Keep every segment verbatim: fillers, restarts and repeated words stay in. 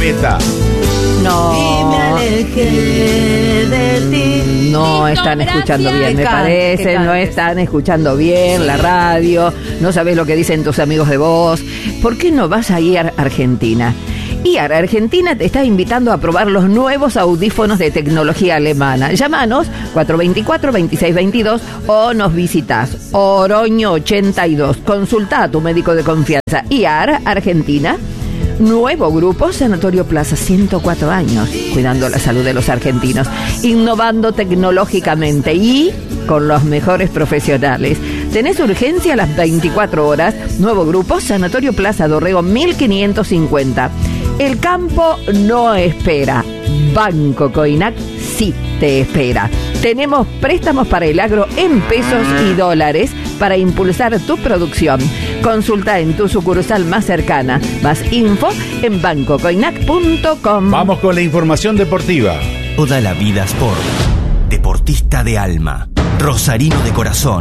Julieta. No. Y me alejé de ti. No están escuchando bien, me parece. No están escuchando bien la radio. No sabes lo que dicen tus amigos de vos. ¿Por qué no vas a ir a Argentina? I A R Argentina te está invitando a probar los nuevos audífonos de tecnología alemana. Llámanos cuatro dos cuatro, dos seis dos dos o nos visitas Oroño ochenta y dos. Consulta a tu médico de confianza. I A R Argentina. Nuevo grupo Sanatorio Plaza, ciento cuatro años, cuidando la salud de los argentinos, innovando tecnológicamente y con los mejores profesionales. ¿Tenés urgencia a las veinticuatro horas? Nuevo grupo Sanatorio Plaza Dorrego mil quinientos cincuenta. El campo no espera. Banco Coinac sí te espera. Tenemos préstamos para el agro en pesos y dólares para impulsar tu producción. Consulta en tu sucursal más cercana. Más info en banco coinac punto com. Vamos con la información deportiva. Toda la vida Sport. Deportista de alma. Rosarino de corazón.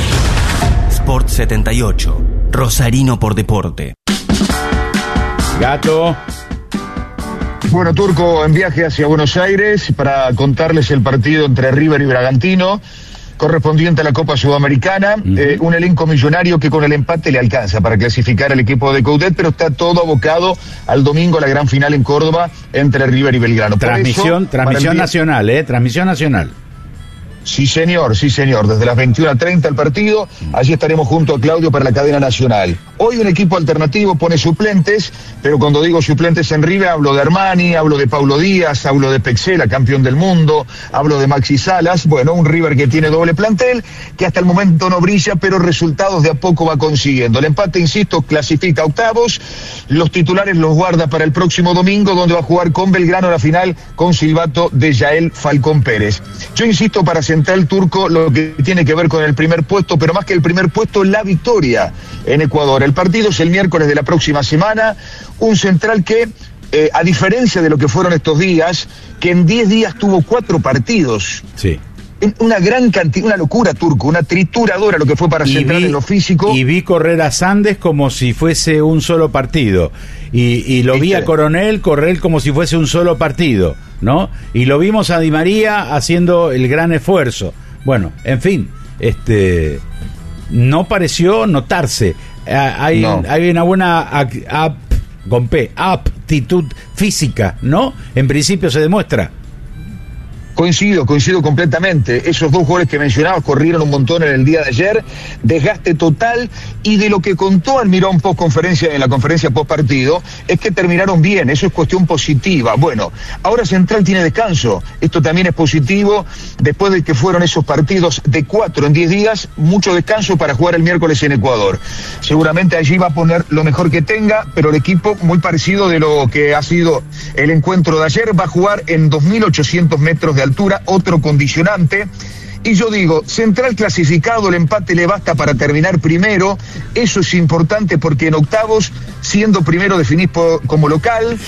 Sport setenta y ocho. Rosarino por deporte. Gato. Bueno, Turco, en viaje hacia Buenos Aires para contarles el partido entre River y Bragantino, correspondiente a la Copa Sudamericana. Uh-huh. eh, un elenco millonario que con el empate le alcanza para clasificar al equipo de Coudet, pero está todo abocado al domingo a la gran final en Córdoba entre River y Belgrano. Transmisión, eso, transmisión el... nacional, ¿eh? Transmisión nacional. Sí, señor, sí, señor. Desde las veintiuna treinta el partido. Allí estaremos junto a Claudio para la cadena nacional. Hoy un equipo alternativo pone suplentes, pero cuando digo suplentes en River hablo de Armani, hablo de Paulo Díaz, hablo de Pexela, campeón del mundo, hablo de Maxi Salas. Bueno, un River que tiene doble plantel, que hasta el momento no brilla, pero resultados de a poco va consiguiendo. El empate, insisto, clasifica a octavos. Los titulares los guarda para el próximo domingo, donde va a jugar con Belgrano la final con silbato de Yael Falcón Pérez. Yo insisto para Central, Turco, lo que tiene que ver con el primer puesto, pero más que el primer puesto, la victoria en Ecuador. El partido es el miércoles de la próxima semana. Un Central que, eh, a diferencia de lo que fueron estos días, que en diez días tuvo cuatro partidos. Sí. Una gran cantidad, una locura, Turco, una trituradora lo que fue para y Central vi, en lo físico. Y vi correr a Sandes como si fuese un solo partido. Y, y lo vi a Coronel correr como si fuese un solo partido, ¿no? Y lo vimos a Di María haciendo el gran esfuerzo. Bueno, en fin, este no pareció notarse. Hay, no. hay una buena ap, ap, con P, aptitud física, ¿no? En principio se demuestra. Coincido, coincido completamente. Esos dos goles que mencionabas corrieron un montón en el día de ayer. Desgaste total, y de lo que contó Almirón post conferencia, en la conferencia post partido, es que terminaron bien. Eso es cuestión positiva. Bueno, ahora Central tiene descanso. Esto también es positivo. Después de que fueron esos partidos de cuatro en diez días, mucho descanso para jugar el miércoles en Ecuador. Seguramente allí va a poner lo mejor que tenga, pero el equipo, muy parecido de lo que ha sido el encuentro de ayer, va a jugar en dos mil ochocientos metros de altura, otro condicionante. Y yo digo, Central clasificado, el empate le basta para terminar primero. Eso es importante porque en octavos, siendo primero, definís por, como local.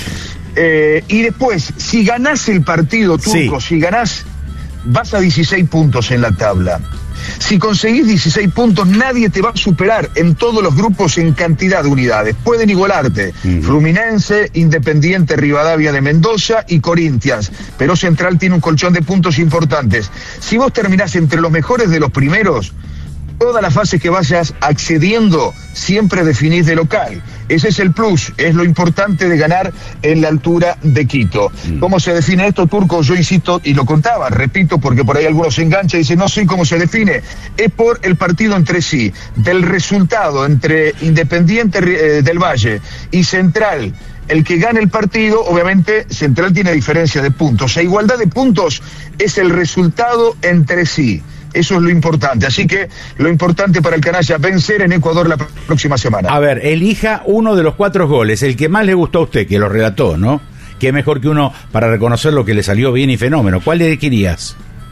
Eh, y después, si ganás el partido, Turco, sí. si ganás, vas a dieciséis puntos en la tabla. Si conseguís dieciséis puntos, nadie te va a superar en todos los grupos en cantidad de unidades. Pueden igualarte uh-huh. Fluminense, Independiente Rivadavia de Mendoza y Corinthians, pero Central tiene un colchón de puntos importantes. Si vos terminás entre los mejores de los primeros, todas las fases que vayas accediendo siempre definís de local. Ese es el plus, es lo importante de ganar en la altura de Quito. Mm. ¿Cómo se define esto, Turco? Yo insisto, y lo contaba, repito, porque por ahí algunos se enganchan y dicen, no sé cómo se define. Es por el partido entre sí, del resultado entre Independiente eh, del Valle y Central. El que gane el partido, obviamente, Central tiene diferencia de puntos. La igualdad de puntos es el resultado entre sí. Eso es lo importante. Así que lo importante para el canalla, vencer en Ecuador la próxima semana. A ver, elija uno de los cuatro goles, el que más le gustó a usted, que lo relató, ¿no? Que mejor que uno para reconocer lo que le salió bien y fenómeno. ¿Cuál le querías?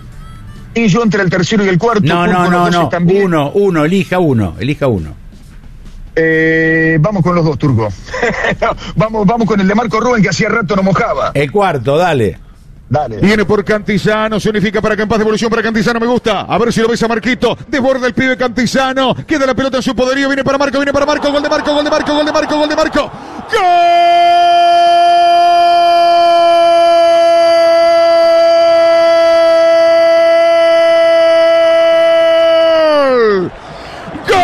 Y yo entre el tercero y el cuarto. No, no, no, no. Uno, uno, elija uno, elija uno. Eh, vamos con los dos, Turco. vamos, vamos con el de Marco Rubén, que hacía rato no mojaba. El cuarto, dale. Dale. Viene por Cantizano, se unifica para que en paz de evolución para Cantizano, me gusta. A ver si lo ves a Marquito. Desborda el pibe Cantizano. Queda la pelota en su poderío. Viene para Marco, viene para Marco. Gol de Marco, gol de Marco, gol de Marco, gol de Marco. ¡Gol!